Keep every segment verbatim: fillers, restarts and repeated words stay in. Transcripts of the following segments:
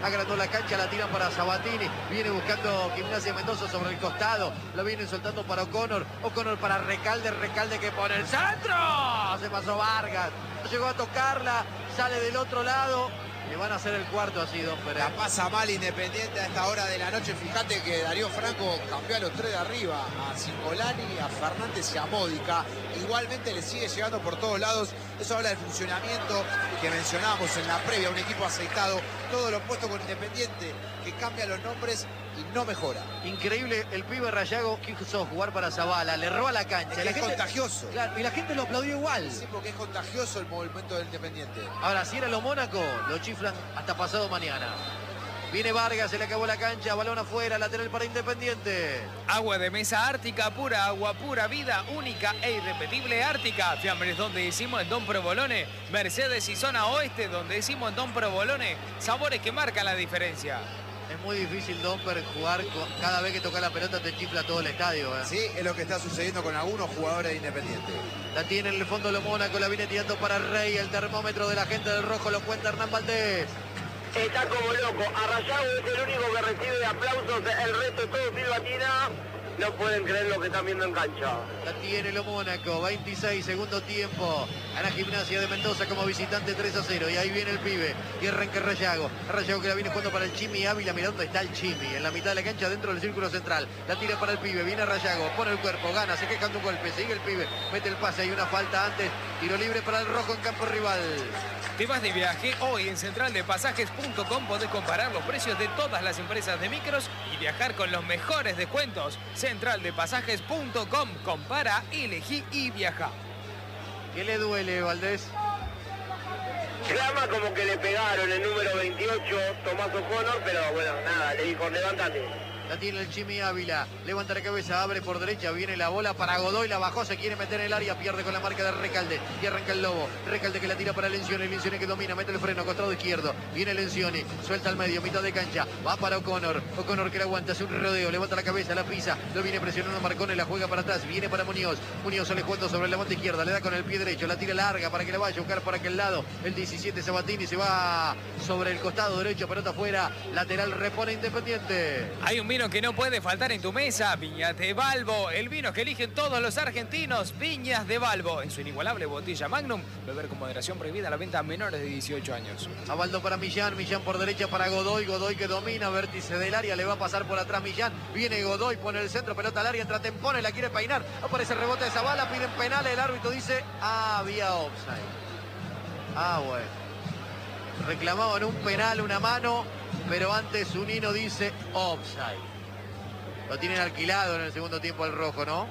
Agrandó la cancha, la tira para Sabatini. Viene buscando Gimnasia Mendoza sobre el costado. Lo vienen soltando para O'Connor. O'Connor para Recalde. Recalde que pone el centro. Se pasó Vargas. No llegó a tocarla. Sale del otro lado. Le van a hacer el cuarto así, Don Pérez. La pasa mal Independiente a esta hora de la noche. Fíjate que Darío Franco cambió a los tres de arriba. A Cingolani, a Fernández y a Módica. Igualmente le sigue llegando por todos lados. Eso habla del funcionamiento que mencionábamos en la previa. Un equipo aceitado. Todo lo puesto con Independiente, que cambia los nombres y no mejora. Increíble, el pibe Rayago quiso jugar para Zavala. Le roba la cancha. Es, que la es gente... contagioso. Claro, y la gente lo aplaudió igual. Sí, porque es contagioso el movimiento del Independiente. Ahora, si era lo Mónaco, lo chiflan hasta pasado mañana. Viene Vargas, se le acabó la cancha, balón afuera, lateral para Independiente. Agua de mesa Ártica, pura agua, pura vida, única e irrepetible Ártica. Fiambres donde decimos en Don Provolone. Mercedes y zona oeste donde decimos en Don Provolone. Sabores que marcan la diferencia. Es muy difícil, Domper, jugar con... cada vez que toca la pelota te chifla todo el estadio. ¿eh? Sí, es lo que está sucediendo con algunos jugadores de Independiente. La tiene en el fondo lo Mónaco, la viene tirando para Rey. El termómetro de la gente del rojo lo cuenta Hernán Valdés. Está como loco. Arrayago es el único que recibe aplausos. El resto todo silbatina. No pueden creer lo que están viendo en cancha. La tiene lo Mónaco. veintiséis, segundo tiempo. Gana Gimnasia de Mendoza como visitante tres a cero. Y ahí viene el pibe. Y arranca Rayago. Rayago que la viene jugando para el Chimi Ávila. Mirá dónde está el Chimi. En la mitad de la cancha, dentro del círculo central. La tira para el pibe. Viene Rayago. Pone el cuerpo. Gana. Se queja de un golpe. Sigue el pibe. Mete el pase. Hay una falta antes. Tiro libre para el rojo en campo rival. ¿Te vas de viaje? Hoy en central de pasajes punto com podés comparar los precios de todas las empresas de micros y viajar con los mejores descuentos. central de pasajes punto com. Compara, elegí y viaja. ¿Qué le duele, Valdés? Clama como que le pegaron el número veintiocho, Tomás O'Connor, pero bueno, nada, le dijo, levántate. La tiene el Chimi Ávila, levanta la cabeza, abre por derecha, viene la bola para Godoy, la bajó, se quiere meter en el área, pierde con la marca de Recalde y arranca el Lobo. Recalde que la tira para Lencioni, Lencioni que domina, mete el freno, costado izquierdo, viene Lencioni, suelta al medio, mitad de cancha, va para O'Connor, O'Connor que la aguanta, hace un rodeo, levanta la cabeza, la pisa, lo viene presionando Marcone, la juega para atrás, viene para Muñoz, Muñoz sale jugando sobre la banda izquierda, le da con el pie derecho, la tira larga para que la vaya a buscar por aquel lado, el diecisiete Sabatini se va sobre el costado derecho, pelota afuera, lateral repone Independiente. Hay un vino que no puede faltar en tu mesa, Viñas de Balbo, el vino que eligen todos los argentinos, Viñas de Balbo, en su inigualable botella Magnum, beber con moderación prohibida, la venta a menores de dieciocho años. Abaldo para Millán, Millán por derecha para Godoy, Godoy que domina, vértice del área, le va a pasar por atrás Millán, viene Godoy, pone el centro, pelota al área, entra Tempone, la quiere peinar, aparece el rebote de Zavala, piden penal, el árbitro dice, ah, había offside. Ah, bueno. Reclamaban un penal, una mano, pero antes Zunino dice offside. Lo tienen alquilado en el segundo tiempo al rojo, ¿no?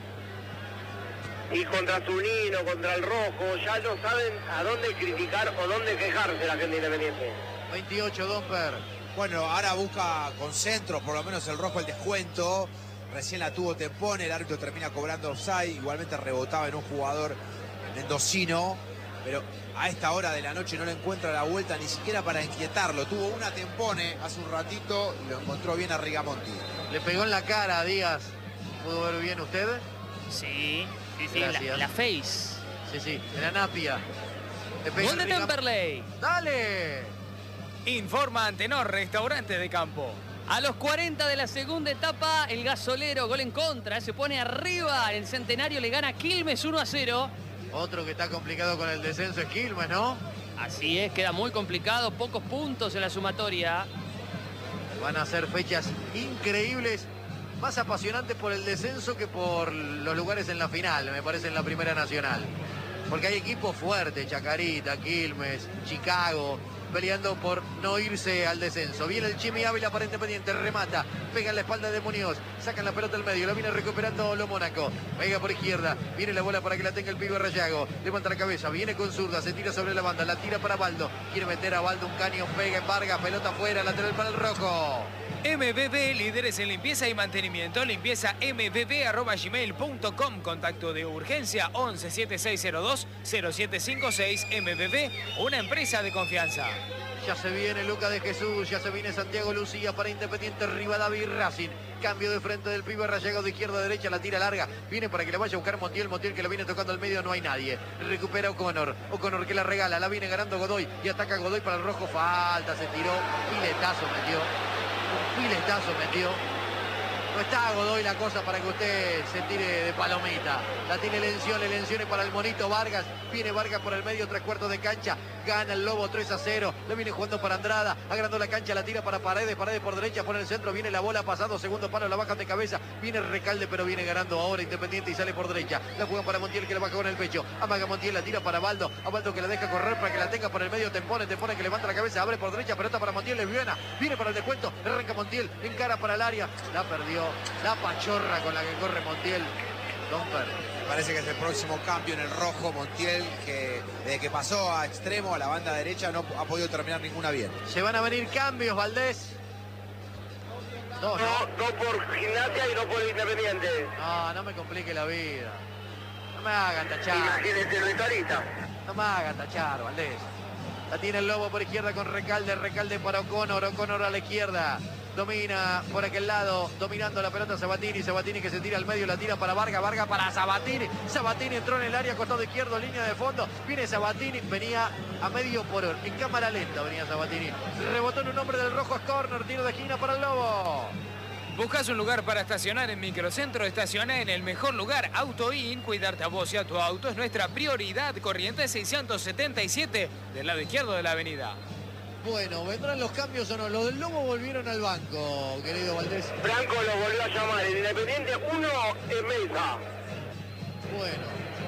Y contra Zunino, contra el rojo, ya no saben a dónde criticar o dónde quejarse la gente Independiente. veintiocho, Domper. Bueno, ahora busca con centros, por lo menos el rojo el descuento. Recién la tuvo Tempone, el árbitro termina cobrando offside. Igualmente rebotaba en un jugador mendocino. Pero a esta hora de la noche no le encuentra la vuelta ni siquiera para inquietarlo. Tuvo una Tempone hace un ratito y lo encontró bien a Rigamonti. Le pegó en la cara a Díaz. ¿Pudo ver bien usted? Sí, sí, sí, Gracias. la, la face. Sí, sí, en la napia. Le pegó Gol de en Rigam- Temperley. ¡Dale! Informa Antenor, restaurante de campo. A los cuarenta de la segunda etapa, el gasolero, gol en contra, se pone arriba. El Centenario le gana Quilmes uno a cero. Otro que está complicado con el descenso es Quilmes, ¿no? Así es, queda muy complicado, pocos puntos en la sumatoria. Van a ser fechas increíbles, más apasionantes por el descenso que por los lugares en la final, me parece, en la Primera Nacional. Porque hay equipos fuertes, Chacarita, Quilmes, Chicago, peleando por no irse al descenso. Viene el Chimi Ávila para Independiente, remata, pega en la espalda de Muñoz, sacan la pelota al medio, la viene recuperando lo Mónaco, pega por izquierda, viene la bola para que la tenga el pibe Rayago, levanta la cabeza, viene con zurda, se tira sobre la banda, la tira para Baldo, quiere meter a Baldo un caño, pega en Vargas, pelota afuera, lateral para el rojo. M B B, líderes en limpieza y mantenimiento, limpieza m b b arroba gmail punto com, contacto de urgencia once siete seis cero dos cero siete cinco seis. M B B, una empresa de confianza. Ya se viene Luca de Jesús, ya se viene Santiago Lucía para Independiente, Rivadavia y Racing. Cambio de frente del pibe Rayado de izquierda a derecha, la tira larga. Viene para que la vaya a buscar Montiel, Montiel que lo viene tocando al medio, no hay nadie. Recupera O'Connor, O'Connor que la regala, la viene ganando Godoy y ataca Godoy para el rojo. Falta, se tiró, piletazo metió. Un piletazo metió. No está Godoy la cosa para que usted se tire de palomita. La tiene Lencioni, Lencioni para el monito Vargas. Viene Vargas por el medio, tres cuartos de cancha. Gana el Lobo tres a cero. Lo viene jugando para Andrada. Agrandó la cancha, la tira para Paredes. Paredes por derecha, pone el centro. Viene la bola pasado. Segundo palo, la bajan de cabeza. Viene Recalde, pero viene ganando ahora Independiente y sale por derecha. La juegan para Montiel que la baja con el pecho. Amaga Montiel, la tira para Baldo. A Baldo que la deja correr para que la tenga por el medio. Tempone, Tempone que levanta la cabeza. Abre por derecha. Pelota para Montiel. Lesbiana. Viene para el descuento. Arranca Montiel. Encara para el área. La perdió. La pachorra con la que corre Montiel. Domper. Parece que es el próximo cambio en el rojo. Montiel, que desde que pasó a extremo, a la banda derecha, no ha podido terminar ninguna bien. Se van a venir cambios, Valdés. No, no, no por Gimnasia y no por Independiente. No, no me complique la vida. No me hagan tachar. Imagínese el Vitorita. No me hagan tachar, Valdés. La tiene el Lobo por izquierda con Recalde. Recalde para O'Connor. O'Connor a la izquierda. Domina por aquel lado, dominando la pelota Sabatini, Sabatini que se tira al medio, la tira para Vargas, Vargas para Sabatini, Sabatini entró en el área, costado izquierdo, línea de fondo, viene Sabatini, venía a medio por hora, en cámara lenta venía Sabatini, rebotó en un hombre del rojo, es córner, tiro de esquina para el Lobo. ¿Buscas un lugar para estacionar en Microcentro? Estaciona en el mejor lugar, Auto In. Cuidarte a vos y a tu auto es nuestra prioridad. Corrientes seiscientos setenta y siete, del lado izquierdo de la avenida. Bueno, ¿vendrán los cambios o no? Los del Lobo volvieron al banco, querido Valdés. Franco lo volvió a llamar. El Independiente uno es Mesa. Bueno.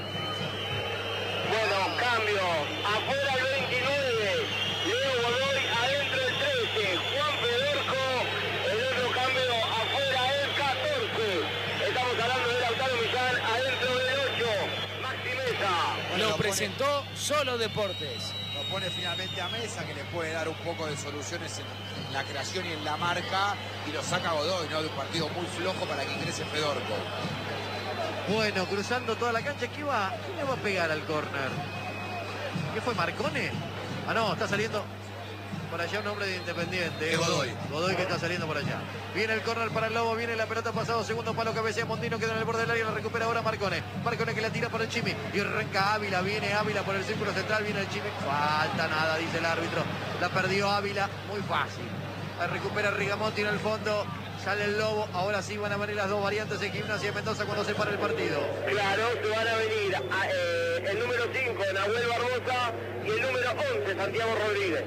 Bueno, cambio. Afuera el veintinueve. Leo Godoy adentro el trece. Juan Fedorco. El otro cambio afuera el catorce. Estamos hablando de Lautaro Millán adentro del ocho. Maxi Mesa. Bueno, Lo presentó Solo Deportes. Lo pone finalmente a Mesa, que le puede dar un poco de soluciones en, en la creación y en la marca, y lo saca Godoy, ¿no? De un partido muy flojo para que ingrese Fedorco. Bueno, cruzando toda la cancha, ¿qué va? ¿Quién le va a pegar al córner? ¿Qué fue, Marcone? Ah, no, está saliendo por allá un hombre de Independiente. Es Godoy. Godoy que está saliendo por allá. Viene el córner para el Lobo, viene la pelota pasado, segundo palo, cabecea Mondino, queda en el borde del área, la recupera ahora Marcone. Marcone que la tira por el Chimi y arranca Ávila, viene Ávila por el círculo central, viene el Chimi. Falta nada, dice el árbitro. La perdió Ávila, muy fácil. La recupera Rigamonti en el fondo. Sale el Lobo, ahora sí van a venir las dos variantes en Gimnasia de Mendoza cuando se para el partido. Claro, se van a venir a, eh, el número cinco, Nahuel Barbosa, y el número once, Santiago Rodríguez.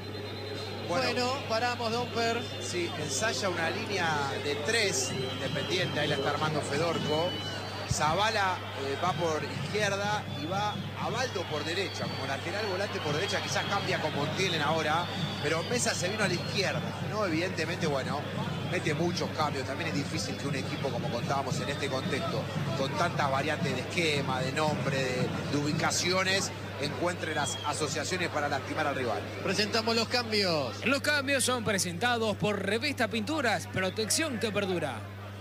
Bueno, bueno paramos, Domper. Sí, ensaya una línea de tres Independiente, ahí la está armando Fedorco. Zavala eh, va por izquierda y va a Baldo por derecha, como lateral volante por derecha, quizás cambia con Montiel ahora, pero Mesa se vino a la izquierda, ¿no? Evidentemente, bueno, mete muchos cambios, también es difícil que un equipo, como contábamos en este contexto, con tantas variantes de esquema, de nombre, de, de ubicaciones, encuentre las asociaciones para lastimar al rival. Presentamos los cambios. Los cambios son presentados por Revista Pinturas, protección que perdura.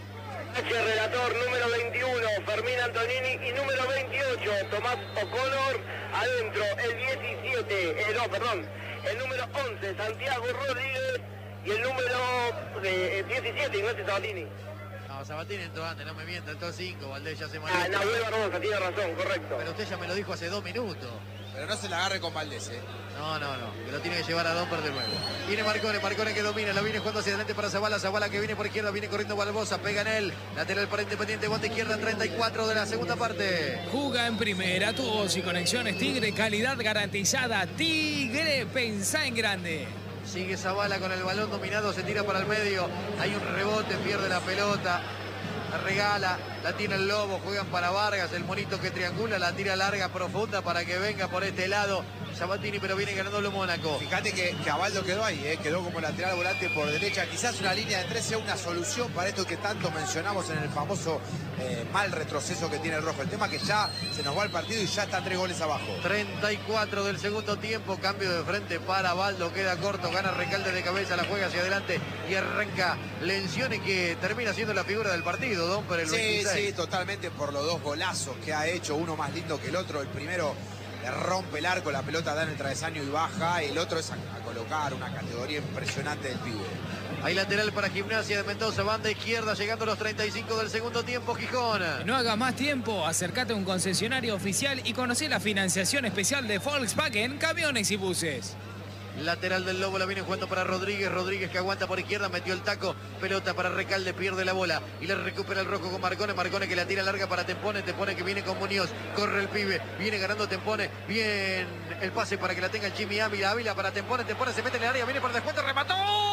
Relator número veintiuno, Fermín Antonini, y número veintiocho, Tomás O'Connor, adentro el diecisiete, eh, no, perdón, el número once, Santiago Rodríguez, y el número eh, diecisiete, Ignacio Sabatini. No, Sabatini entró antes, no me mienta, entró cinco, Valdés ya se Ah, Nahuel Barbosa, tiene razón, correcto. Pero usted ya me lo dijo hace dos minutos. Pero no se la agarre con Valdés, ¿eh? No, no, no, que lo tiene que llevar a Domper de nuevo. Viene Marcone, Marcone que domina, lo viene jugando hacia adelante para Zavala, Zavala que viene por izquierda, viene corriendo Barbosa, pega en él, lateral para Independiente, bota izquierda, treinta y cuatro de la segunda parte. Juga en primera, tu voz y conexiones Tigre, calidad garantizada. Tigre, pensá en grande. Sigue Zavala con el balón dominado, se tira para el medio, hay un rebote, pierde la pelota. La regala, la tiene el Lobo, juegan para Vargas, el monito que triangula, la tira larga, profunda para que venga por este lado Sabatini, pero viene ganándolo Mónaco. Fíjate que, que Abaldo quedó ahí, ¿eh? Quedó como lateral volante por derecha. Quizás una línea de tres sea una solución para esto que tanto mencionamos en el famoso eh, mal retroceso que tiene el rojo. El tema es que ya se nos va el partido y ya está tres goles abajo. treinta y cuatro del segundo tiempo, cambio de frente para Abaldo, queda corto, gana Recalde de cabeza, la juega hacia adelante y arranca Lencioni, que termina siendo la figura del partido, Domper, el Sí, veintiséis. sí, totalmente, por los dos golazos que ha hecho, uno más lindo que el otro. El primero le rompe el arco, la pelota da en el travesaño y baja. El otro es a, a colocar una categoría impresionante del pibe. Hay lateral para Gimnasia de Mendoza, banda izquierda, llegando a los treinta y cinco del segundo tiempo, Gijón. No hagas más tiempo, acércate a un concesionario oficial y conoce la financiación especial de Volkswagen, camiones y buses. Lateral del Lobo, la viene jugando para Rodríguez. Rodríguez que aguanta por izquierda, metió el taco. Pelota para Recalde, pierde la bola. Y le recupera el Rojo con Marcone. Marcone que la tira larga para Tempone. Tempone que viene con Muñoz. Corre el pibe. Viene ganando Tempone. Bien el pase para que la tenga el Jimmy Ávila. Ávila para Tempone. Tempone se mete en el área. Viene por descuento. ¡Remató!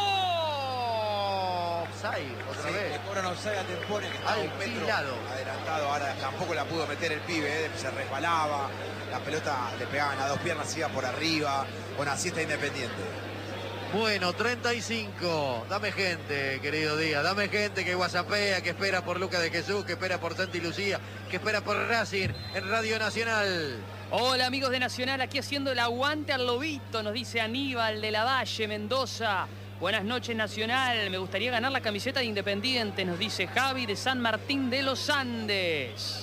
Offside, otra Sí, vez. le cobran offside a Tempone, que estaba un metro Alquilado. adelantado. Ahora tampoco la pudo meter el pibe, ¿eh? Se resbalaba. La pelota le pegaban a dos piernas, iba por arriba. Bueno, así está Independiente. Bueno, treinta y cinco. Dame gente, querido Díaz. Dame gente que whatsappea, que espera por Lucas de Jesús, que espera por Santi Lucía, que espera por Racing en Radio Nacional. Hola amigos de Nacional, aquí haciendo el aguante al Lobito, nos dice Aníbal de la Valle, Mendoza. Buenas noches Nacional, me gustaría ganar la camiseta de Independiente, nos dice Javi de San Martín de los Andes.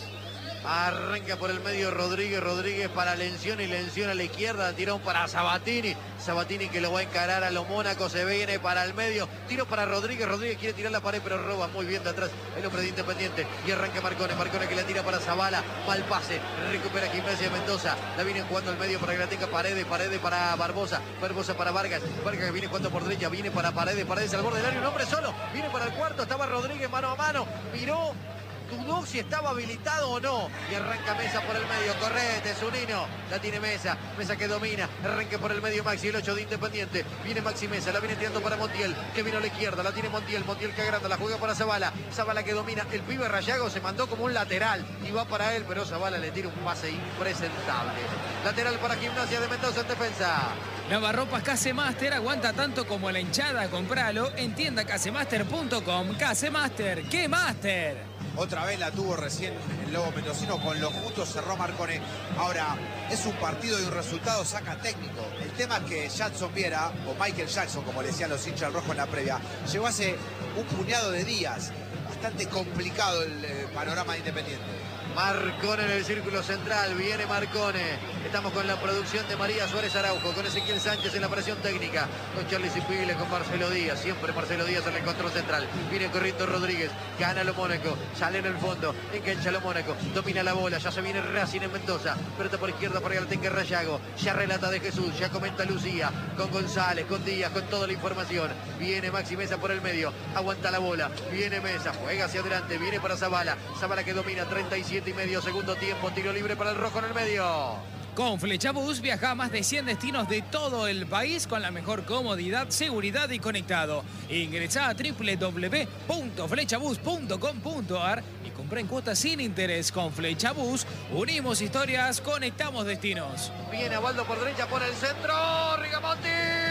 Arranca por el medio Rodríguez, Rodríguez para Lención y Lención a la izquierda, tirón para Sabatini, Sabatini que lo va a encarar a los Mónaco, se viene para el medio, tiro para Rodríguez, Rodríguez quiere tirar la pared pero roba muy bien de atrás el hombre de Independiente y arranca Marcone, Marcone que la tira para Zavala, mal pase, recupera Gimnasia de Mendoza, la viene jugando al medio para que la tenga Paredes, Paredes para Barbosa, Barbosa para Vargas, Vargas que viene jugando por derecha, viene para Paredes, Paredes al borde del área, un hombre solo, viene para el cuarto, estaba Rodríguez mano a mano, miró, dudó si estaba habilitado o no. Y arranca Mesa por el medio. Correte, Zunino. La tiene Mesa. Mesa que domina. Arranque por el medio Maxi, el ocho de Independiente. Viene Maxi Mesa. La viene tirando para Montiel. Que vino a la izquierda. La tiene Montiel. Montiel que agranda. La juega para Zavala. Zavala que domina. El pibe Rayago se mandó como un lateral. Y va para él, pero Zavala le tira un pase impresentable. Lateral para Gimnasia de Mendoza en defensa. Lavarropas Casemaster aguanta tanto como la hinchada. Compralo en tienda casemaster punto com. Casemaster, ¿qué Master? Otra vez la tuvo recién el Lobo Mendocino, con lo justo cerró Marcone. Ahora, es un partido y un resultado saca técnico. El tema es que Jackson Viera, o Michael Jackson, como le decían los hinchas al rojo en la previa, llegó hace un puñado de días. Bastante complicado el eh, panorama de Independiente. Marcone en el círculo central, viene Marcone. Estamos con la producción de María Suárez Araujo, con Ezequiel Sánchez en la operación técnica, con Charlie Cipile, con Marcelo Díaz, siempre Marcelo Díaz en el control central. Viene corriendo Rodríguez, gana lo Mónaco, sale en el fondo, engancha lo Mónaco, domina la bola, ya se viene Racing en Mendoza, pelota por izquierda para que la tenga Rayago, ya relata de Jesús, ya comenta Lucía, con González, con Díaz, con toda la información. Viene Maxi Mesa por el medio, aguanta la bola, viene Mesa, juega hacia adelante, viene para Zavala, Zavala que domina, treinta y siete y medio, segundo tiempo, tiro libre para el rojo en el medio. Con Flechabús viaja a más de cien destinos de todo el país con la mejor comodidad, seguridad y conectado. Ingresá a doble u doble u doble u punto flechabús punto com punto a r y compra en cuotas sin interés. Con Flechabús unimos historias, conectamos destinos. Viene Abaldo por derecha, por el centro, Rigamonti,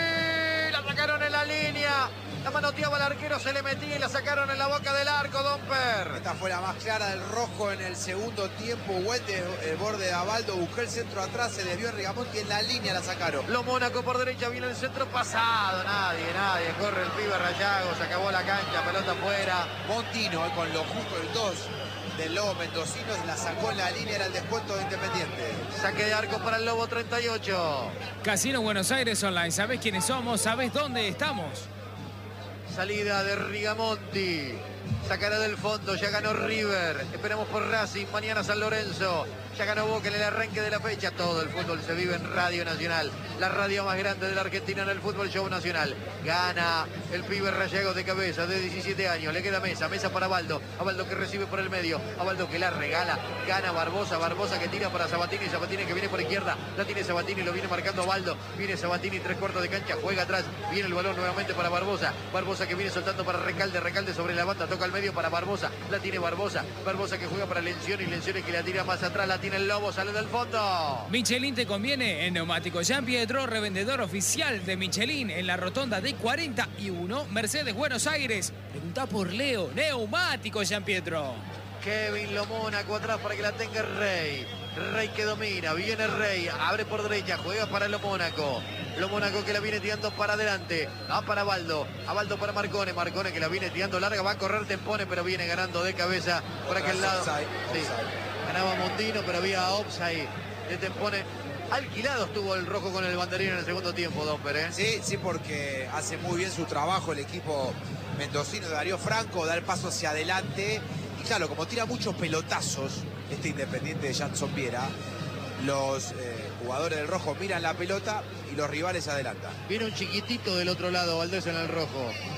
la sacaron en la línea. La manoteaba el arquero, se le metía y la sacaron en la boca del arco, Domper. Esta fue la más clara del rojo en el segundo tiempo. Buen de, eh, borde de Abaldo, buscó el centro atrás, se desvió Rigamonti, en la línea la sacaron. Lo Mónaco por derecha, viene el centro pasado. Nadie, nadie. Corre el pibe Rayago, se acabó la cancha, pelota afuera. Montino, eh, con lo justo el dos del Lobo Mendocino, la sacó en la línea, era el descuento de Independiente. Saque de arco para el Lobo treinta y ocho. Casino Buenos Aires Online, ¿sabés quiénes somos? ¿Sabés dónde estamos? Salida de Rigamonti. Sacará del fondo, ya ganó River. Esperamos por Racing, mañana San Lorenzo. Ya ganó Boca en el arranque de la fecha. Todo el fútbol se vive en Radio Nacional, la radio más grande de la Argentina en el fútbol show nacional. Gana el pibe Rayago de cabeza, de diecisiete años. Le queda Mesa, Mesa para Abaldo. Abaldo que recibe por el medio. Abaldo que la regala. Gana Barbosa, Barbosa que tira para Sabatini. Sabatini que viene por izquierda. La tiene Sabatini, lo viene marcando Abaldo. Viene Sabatini, tres cuartos de cancha, juega atrás. Viene el balón nuevamente para Barbosa. Barbosa que viene soltando para Recalde. Recalde sobre la banda, toca al medio para Barbosa. La tiene Barbosa. Barbosa que juega para Lención y Lención que la tira más atrás. La tiene el Lobo, sale del fondo. Michelin te conviene en Neumáticos Jean Pietro, revendedor oficial de Michelin en la rotonda de cuarenta y uno, Mercedes, Buenos Aires. Preguntá por Leo, Neumáticos Jean Pietro. Kevin Lo Mónaco atrás para que la tenga Rey. Rey que domina, viene Rey, abre por derecha, juega para Lo Mónaco. Lo Mónaco que la viene tirando para adelante, va para Abaldo, Abaldo para Marcone, Marcone que la viene tirando larga, va a correr Tempone, pero viene ganando de cabeza por aquel lado. Offside, Sí. offside. Ganaba Montino, pero había offside de Tempone. Alquilado estuvo el rojo con el banderín en el segundo tiempo, Domper, ¿eh? Sí, sí, porque hace muy bien su trabajo el equipo mendocino de Darío Franco, da el paso hacia adelante. Y claro, como tira muchos pelotazos este Independiente de Jackson Viera, los eh, jugadores del rojo miran la pelota y los rivales adelantan. Viene un chiquitito del otro lado, Valdés en el rojo.